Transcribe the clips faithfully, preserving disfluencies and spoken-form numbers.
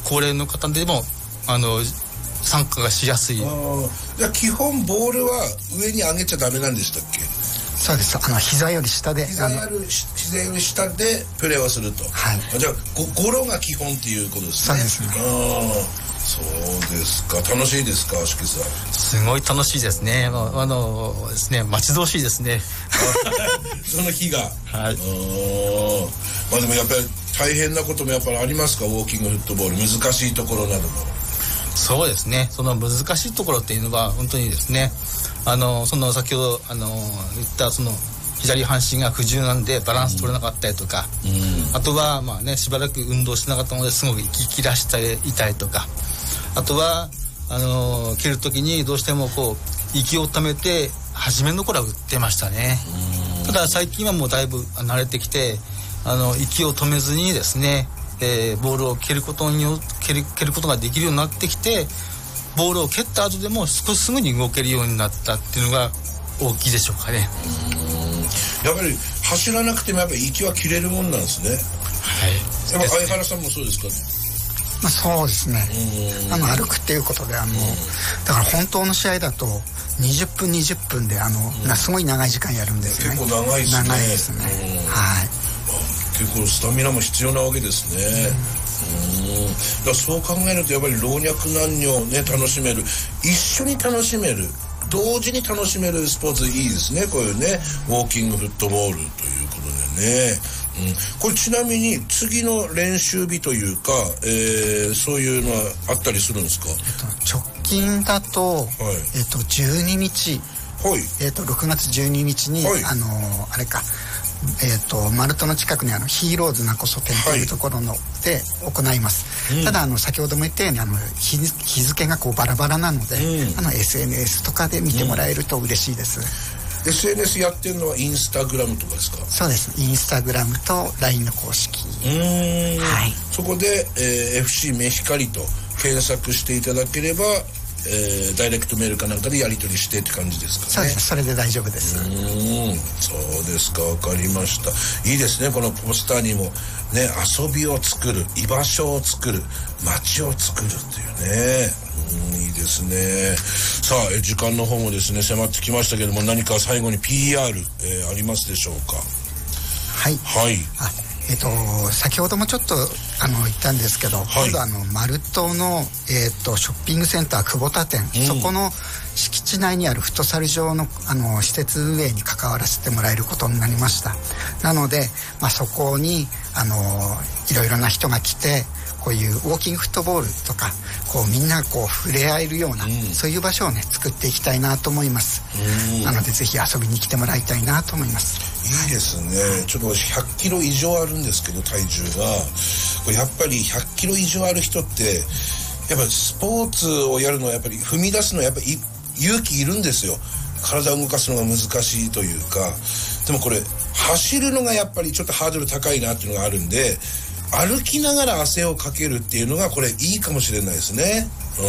高齢の方でもあの参加がしやすい。 あじゃあ基本ボールは上に上げちゃダメなんでしたっけ？ そうです。あの膝より下で膝より膝より下でプレーをすると、はい、あじゃあごゴロが基本っていうことですね。 そうですね。 あそうですか。楽しいですか、しきさん？ すごい楽しいですね。あの、あのですね、待ち遠しいですね。 その日が。はい。あまあでもやっぱり大変なこともやっぱりありますか、ウォーキングフットボール、難しいところなども。 そうですね。その難しいところっていうのは本当にですね、あのその先ほどあの言ったその左半身が不自由なんでバランス取れなかったりとか、うん、あとはまあねしばらく運動しなかったのですごく息切らしていたりとか、あとはあの蹴る時にどうしてもこう息をためて初めの頃は打ってましたね。ただ最近はもうだいぶ慣れてきて、あの息を止めずにですね、えー、ボールを蹴ることによ蹴る蹴ることができるようになってきて、ボールを蹴った後でも少しすぐに動けるようになったっていうのが大きいでしょうかね。 やっぱり走らなくてもやっぱり息は切れるもんなんですね。はい。やっぱ相原さんもそうですか？ まあ、そうですね。あの歩くっていうことであのだから本当の試合だとにじゅっぷんにじゅっぷんであのすごい長い時間やるんですね。 結構長いですね。 長いですね。はい。 結構スタミナも必要なわけですね。うんだそう考えるとやっぱり老若男女ね楽しめる、一緒に楽しめる、同時に楽しめるスポーツいいですね。こういうねウォーキングフットボールということでね、うん、これちなみに次の練習日というか、えー、そういうのはあったりするんですか？えっと、直近だと、はいえっと、じゅうににち、はいえっと、ろくがつじゅうににちに、はい、あのあれかえー、とマルトの近くにあのヒーローズなこそ店というところの、はい、で行います、うん、ただあの先ほども言ったようにあの 日, 日付がこうバラバラなので、うん、あの エスエヌエス とかで見てもらえると嬉しいです、 うん、エスエヌエス やってるのはインスタグラムとかですか？ そうです。インスタグラムと ライン の公式、うーん、はい、そこで、えー、エフシー メヒカリと検索していただければえー、ダイレクトメールかなんかでやり取りしてって感じですかね。 そうです。それで大丈夫です。 うーんそうですか、わかりました。いいですね、このポスターにもね遊びを作る、居場所を作る、街を作るっていうね、うんいいですね。さあえ時間の方もですね迫ってきましたけども、何か最後に ピーアール、えー、ありますでしょうか？ はいはいあえっと、先ほどもちょっとあの言ったんですけど、はい、今度あのマルトの、えっと、ショッピングセンター久保田店、うん、そこの敷地内にあるフットサル場の、あの施設運営に関わらせてもらえることになりました。なので、まあ、そこにあのいろいろな人が来てこういうウォーキングフットボールとかこうみんなこう触れ合えるような、うん、そういう場所をね作っていきたいなと思います、うん、なのでぜひ遊びに来てもらいたいなと思います。 いいですね。ちょっとひゃっキロ以上あるんですけど体重がこれやっぱりひゃっキロ以上ある人ってやっぱりスポーツをやるのはやっぱり踏み出すのはやっぱり勇気いるんですよ。体を動かすのが難しいというか、でもこれ走るのがやっぱりちょっとハードル高いなっていうのがあるんで、歩きながら汗をかけるっていうのがこれいいかもしれないですね。うん、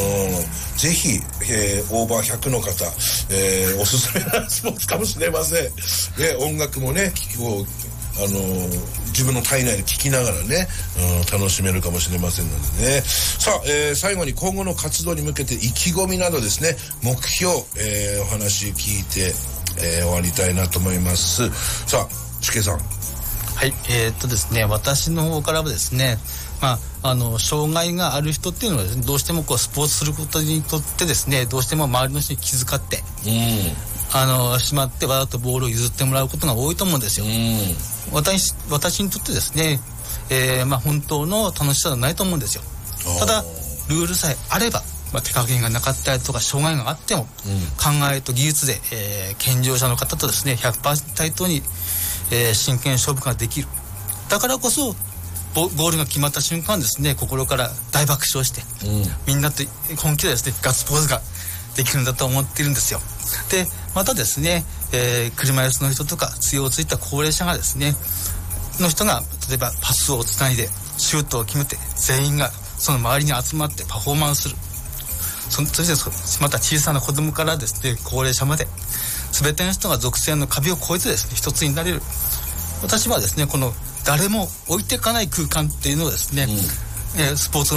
ぜひ、えー、オーバーひゃくの方、えー、おすすめなスポーツかもしれません、ね、音楽もね聞こうあのー、自分の体内で聞きながらね、うん、楽しめるかもしれませんのでね。さあ、えー、最後に今後の活動に向けて意気込みなどですね、目標、えー、お話聞いて、えー、終わりたいなと思います。さあ、しけさん。 はい、えー、っとですね私の方からはですね、まあ、あの障害がある人っていうのは、ね、どうしてもこうスポーツすることにとってですね、どうしても周りの人に気遣って、うん、あのしまってわざとボールを譲ってもらうことが多いと思うんですよ、うん、私, 私にとってですね、えーまあ、本当の楽しさはないと思うんですよ。ただルールさえあれば、まあ、手加減がなかったりとか障害があっても、うん、考えと技術で、えー、健常者の方とですね ひゃくパーセント 対等にえー、真剣勝負ができる。だからこそボゴールが決まった瞬間ですね、心から大爆笑して、うん、みんなと本気でですねガッツポーズができるんだと思っているんですよ。でまたですね、えー、車椅子の人とか杖をついた高齢者がですねの人が例えばパスをつないでシュートを決めて全員がその周りに集まってパフォーマンスする。そそしてまた小さな子供からですね高齢者まで全ての人が属性の壁を越えてですね一つになれる。私はですねこの誰も置いていかない空間っていうのをですね、うんえー、スポーツ